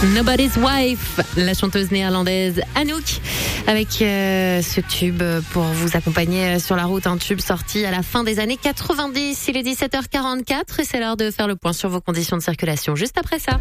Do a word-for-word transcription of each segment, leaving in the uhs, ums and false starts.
Nobody's Wife, la chanteuse néerlandaise Anouk, avec euh, ce tube pour vous accompagner sur la route, un tube sorti à la fin des années quatre-vingt-dix. Il est dix-sept heures quarante-quatre et c'est l'heure de faire le point sur vos conditions de circulation juste après ça.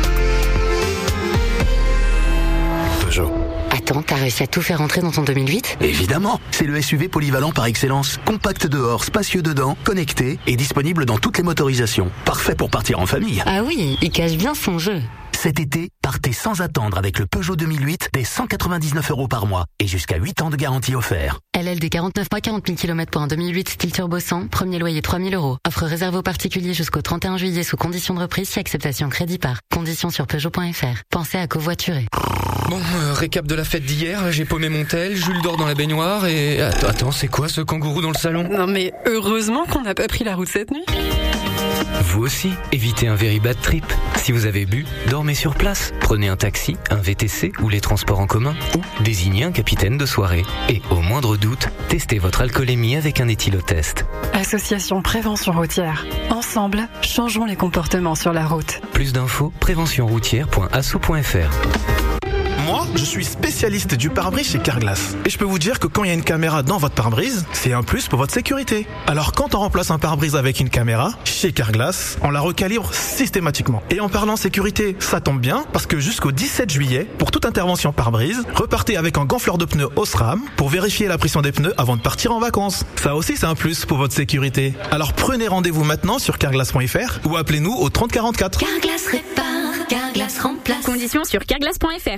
Peugeot. Attends, t'as réussi à tout faire rentrer dans ton deux mille huit ? Évidemment, c'est le S U V polyvalent par excellence. Compact dehors, spacieux dedans, connecté et disponible dans toutes les motorisations. Parfait pour partir en famille. Ah oui, il cache bien son jeu. Cet été, partez sans attendre avec le Peugeot deux mille huit dès cent quatre-vingt-dix-neuf euros par mois et jusqu'à huit ans de garantie offert. L L D quarante-neuf mois, quarante mille kilomètres pour un deux mille huit style turbo cent, premier loyer trois mille euros. Offre réservée aux particuliers jusqu'au trente et un juillet sous condition de reprise si acceptation crédit par. Conditions sur Peugeot point F R. Pensez à covoiturer. Bon, euh, récap de la fête d'hier, j'ai paumé mon tel, Jules dort dans la baignoire et... Attends, attends, c'est quoi ce kangourou dans le salon ? Non mais heureusement qu'on n'a pas pris la route cette nuit. Vous aussi, évitez un very bad trip. Si vous avez bu, dormez sur place. Prenez un taxi, un V T C ou les transports en commun ou désignez un capitaine de soirée. Et au moindre doute, testez votre alcoolémie avec un éthylotest. Association Prévention Routière. Ensemble, changeons les comportements sur la route. Plus d'infos, prévention routière point asso point f r. Moi, je suis spécialiste du pare-brise chez Carglass. Et je peux vous dire que quand il y a une caméra dans votre pare-brise, c'est un plus pour votre sécurité. Alors quand on remplace un pare-brise avec une caméra, chez Carglass, on la recalibre systématiquement. Et en parlant sécurité, ça tombe bien, parce que jusqu'au dix-sept juillet, pour toute intervention pare-brise, repartez avec un gonfleur de pneus Osram pour vérifier la pression des pneus avant de partir en vacances. Ça aussi, c'est un plus pour votre sécurité. Alors prenez rendez-vous maintenant sur carglass point f r ou appelez-nous au trente quarante-quatre. Carglass répare, Carglass remplace. Conditions sur carglass point f r.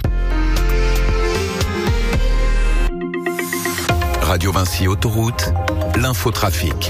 Radio Vinci Autoroute, l'infotrafic.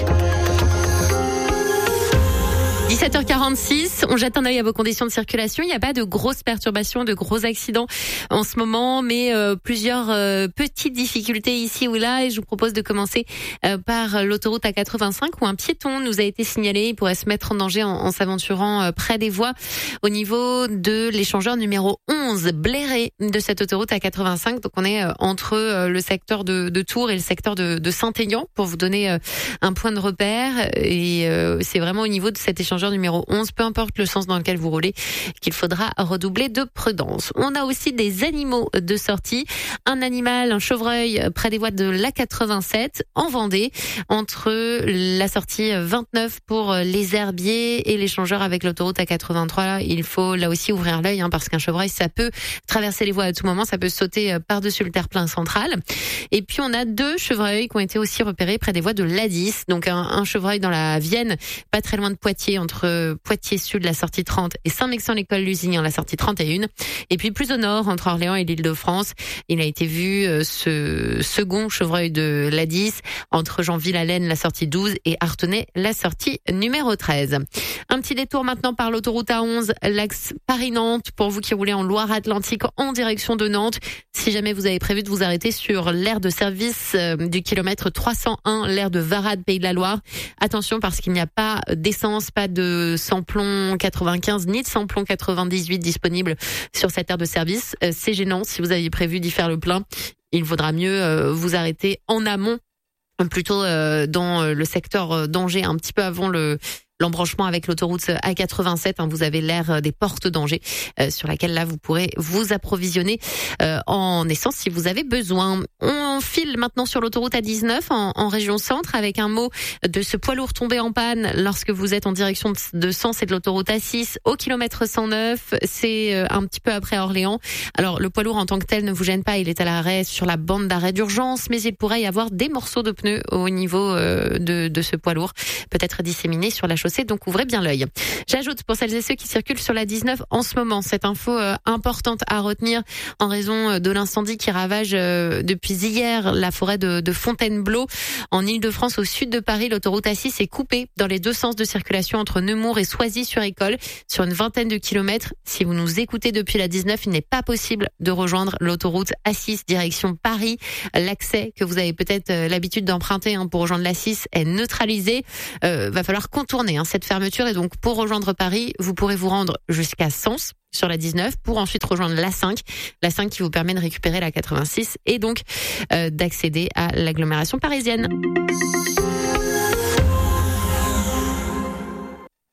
dix-sept heures quarante-six, on jette un œil à vos conditions de circulation. Il n'y a pas de grosses perturbations, de gros accidents en ce moment, mais euh, plusieurs euh, petites difficultés ici ou là. Et je vous propose de commencer euh, par l'autoroute A quatre-vingt-cinq où un piéton nous a été signalé. Il pourrait se mettre en danger en, en s'aventurant euh, près des voies au niveau de l'échangeur numéro onze, Bléré de cette autoroute A quatre-vingt-cinq. Donc on est euh, entre euh, le secteur de, de Tours et le secteur de, de Saint-Aignan pour vous donner euh, un point de repère. Et euh, c'est vraiment au niveau de cet échangeur numéro onze, peu importe le sens dans lequel vous roulez, qu'il faudra redoubler de prudence. On a aussi des animaux de sortie. Un animal, un chevreuil, près des voies de l'A quatre-vingt-sept, en Vendée, entre la sortie vingt-neuf pour les herbiers et l'échangeur avec l'autoroute A quatre-vingt-trois. Il faut là aussi ouvrir l'œil, hein, parce qu'un chevreuil, ça peut traverser les voies à tout moment, ça peut sauter par-dessus le terre-plein central. Et puis on a deux chevreuils qui ont été aussi repérés près des voies de l'A dix. Donc un, un chevreuil dans la Vienne, pas très loin de Poitiers, entre Poitiers Sud, la sortie trente, et Saint-Mexan-l'École Lusignan, la sortie trente et un. Et puis plus au nord, entre Orléans et l'Île-de-France, il a été vu euh, ce second chevreuil de l'A dix, entre Jean-Ville-Allen, la sortie douze, et Artenay, la sortie numéro treize. Un petit détour maintenant par l'autoroute A onze, l'axe Paris-Nantes, pour vous qui roulez en Loire-Atlantique en direction de Nantes. Si jamais vous avez prévu de vous arrêter sur l'aire de service euh, du kilomètre trois cent un, l'aire de Varade, Pays de la Loire, attention parce qu'il n'y a pas d'essence, pas de samplon quatre-vingt-quinze ni de samplon quatre-vingt-dix-huit disponible sur cette aire de service. Euh, c'est gênant. Si vous aviez prévu d'y faire le plein, il vaudra mieux euh, vous arrêter en amont, plutôt euh, dans le secteur d'Angers, un petit peu avant le l'embranchement avec l'autoroute A quatre-vingt-sept. Hein, vous avez l'aire des portes d'Angers euh, sur laquelle là vous pourrez vous approvisionner euh, en essence si vous avez besoin. On file maintenant sur l'autoroute A dix-neuf en, en région centre avec un mot de ce poids lourd tombé en panne lorsque vous êtes en direction de, de Sens et de l'autoroute A six au kilomètre cent neuf. C'est euh, un petit peu après Orléans. Alors le poids lourd en tant que tel ne vous gêne pas, il est à l'arrêt sur la bande d'arrêt d'urgence, mais il pourrait y avoir des morceaux de pneus au niveau euh, de, de ce poids lourd, peut-être disséminés sur la chaussée. Donc ouvrez bien l'œil. J'ajoute pour celles et ceux qui circulent sur la dix-neuf en ce moment, cette info euh, importante à retenir en raison de l'incendie qui ravage euh, depuis hier la forêt de, de Fontainebleau en Île-de-France au sud de Paris. L'autoroute A six est coupée dans les deux sens de circulation entre Nemours et Soisy-sur-École sur une vingtaine de kilomètres. Si vous nous écoutez depuis la dix-neuf, il n'est pas possible de rejoindre l'autoroute A six direction Paris. L'accès que vous avez peut-être euh, l'habitude d'emprunter hein, pour rejoindre l'A six est neutralisé. Euh, va falloir contourner hein, cette fermeture, et donc pour rejoindre Paris, vous pourrez vous rendre jusqu'à Sens sur la dix-neuf pour ensuite rejoindre l'A cinq, l'A cinq qui vous permet de récupérer la quatre-vingt-six et donc euh, d'accéder à l'agglomération parisienne.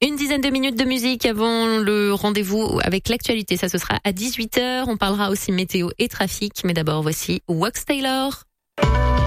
Une dizaine de minutes de musique avant le rendez-vous avec l'actualité. Ça, ce sera à dix-huit heures. On parlera aussi météo et trafic. Mais d'abord, voici Wax Taylor.